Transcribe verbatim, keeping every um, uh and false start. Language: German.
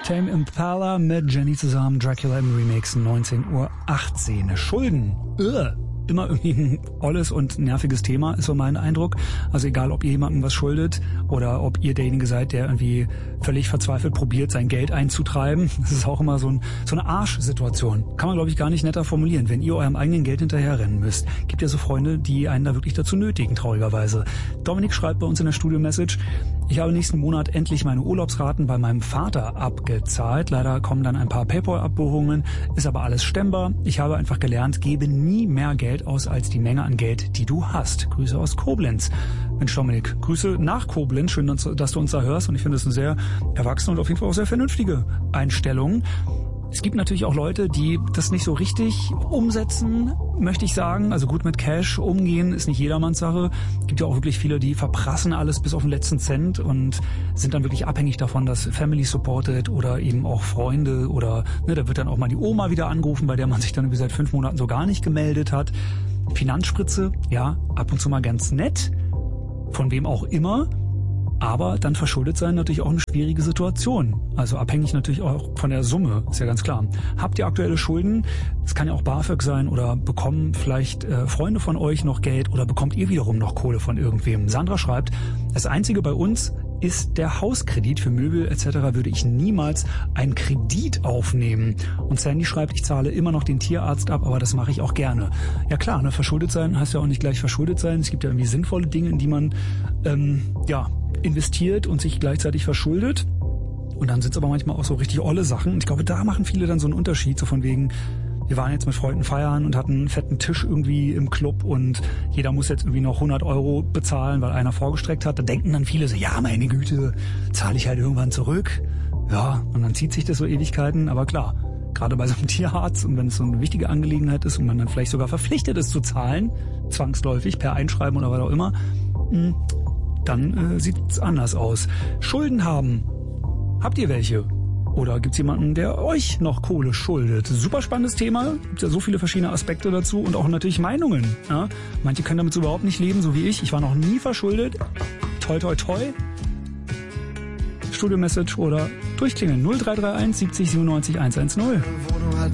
Tame Impala mit Jenny zusammen, Dracula im Remix, neunzehn Uhr achtzehn. Schulden. Ugh. Immer irgendwie ein olles und nerviges Thema, ist so mein Eindruck. Also egal, ob ihr jemandem was schuldet oder ob ihr derjenige seid, der irgendwie völlig verzweifelt probiert, sein Geld einzutreiben. Das ist auch immer so, ein, so eine Arschsituation. Kann man, glaube ich, gar nicht netter formulieren, wenn ihr eurem eigenen Geld hinterherrennen müsst. Gibt ja so Freunde, die einen da wirklich dazu nötigen, traurigerweise. Dominik schreibt bei uns in der Studio-Message: Ich habe nächsten Monat endlich meine Urlaubsraten bei meinem Vater abgezahlt. Leider kommen dann ein paar PayPal-Abbuchungen, ist aber alles stemmbar. Ich habe einfach gelernt, gebe nie mehr Geld aus als die Menge an Geld, die du hast. Grüße aus Koblenz. Mensch Dominik, Grüße nach Koblenz. Schön, dass du uns da hörst. Und ich finde, das ist eine sehr erwachsene und auf jeden Fall auch sehr vernünftige Einstellung. Es gibt natürlich auch Leute, die das nicht so richtig umsetzen, möchte ich sagen. Also gut mit Cash umgehen ist nicht jedermanns Sache. Es gibt ja auch wirklich viele, die verprassen alles bis auf den letzten Cent und sind dann wirklich abhängig davon, dass Family supportet oder eben auch Freunde oder ne, da wird dann auch mal die Oma wieder angerufen, bei der man sich dann seit fünf Monaten so gar nicht gemeldet hat. Finanzspritze, ja, ab und zu mal ganz nett, von wem auch immer. Aber dann verschuldet sein natürlich auch eine schwierige Situation. Also abhängig natürlich auch von der Summe, ist ja ganz klar. Habt ihr aktuelle Schulden? Es kann ja auch BAföG sein oder bekommen vielleicht äh, Freunde von euch noch Geld oder bekommt ihr wiederum noch Kohle von irgendwem? Sandra schreibt, das Einzige bei uns ist der Hauskredit. Für Möbel et cetera würde ich niemals einen Kredit aufnehmen. Und Sandy schreibt, ich zahle immer noch den Tierarzt ab, aber das mache ich auch gerne. Ja klar, ne, verschuldet sein heißt ja auch nicht gleich verschuldet sein. Es gibt ja irgendwie sinnvolle Dinge, in die man ähm, ja investiert und sich gleichzeitig verschuldet. Und dann sind es aber manchmal auch so richtig olle Sachen. Und ich glaube, da machen viele dann so einen Unterschied, so von wegen, wir waren jetzt mit Freunden feiern und hatten einen fetten Tisch irgendwie im Club und jeder muss jetzt irgendwie noch hundert Euro bezahlen, weil einer vorgestreckt hat. Da denken dann viele so, ja, meine Güte, zahle ich halt irgendwann zurück. Ja, und dann zieht sich das so Ewigkeiten. Aber klar, gerade bei so einem Tierarzt und wenn es so eine wichtige Angelegenheit ist und man dann vielleicht sogar verpflichtet ist zu zahlen, zwangsläufig, per Einschreiben oder was auch immer, dann äh, sieht's anders aus. Schulden haben. Habt ihr welche? Oder gibt's jemanden, der euch noch Kohle schuldet? Super spannendes Thema. Gibt's ja so viele verschiedene Aspekte dazu und auch natürlich Meinungen. Ja? Manche können damit so überhaupt nicht leben, so wie ich. Ich war noch nie verschuldet. Toi, toi, toi. Studio-Message oder durchklingeln. null drei drei eins siebzig siebenundneunzig hundertzehn.